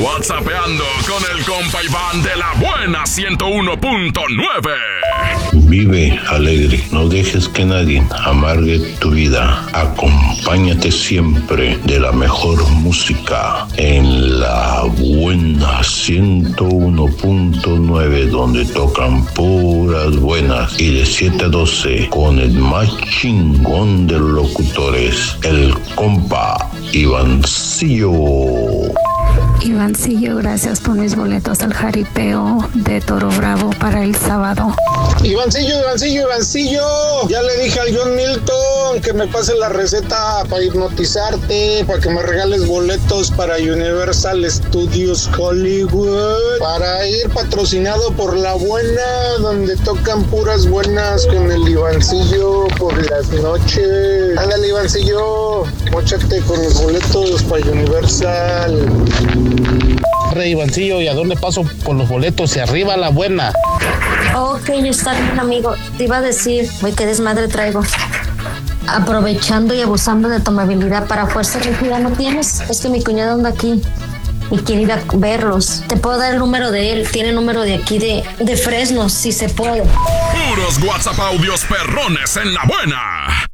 WhatsAppeando con el compa Iván de la buena 101.9. Vive alegre, no dejes que nadie amargue tu vida. Acompáñate siempre de la mejor música en la buena 101.9, donde tocan puras buenas, y de 7 a 12 con el más chingón de los locutores, el compa Ivancillo. Ivancillo, gracias por mis boletos al jaripeo de Toro Bravo para el sábado. Ivancillo, ya le dije al John Milton que me pase la receta para hipnotizarte, para que me regales boletos para Universal Studios Hollywood, para ir patrocinado por La Buena, donde tocan puras buenas con el Ivancillo por las noches. Ándale, Ivancillo, móchate con los boletos para Universal. Rey Ivancillo, ¿y a dónde paso por los boletos? Y arriba La Buena. Ok, está bien, amigo. Te iba a decir, güey, qué desmadre traigo. Aprovechando y abusando de tu amabilidad, para fuerza rígida no tienes. Es que mi cuñado anda aquí y quiere ir a verlos. Te puedo dar el número de él. Tiene número de aquí de Fresno, si se puede. Puros WhatsApp audios perrones en la buena.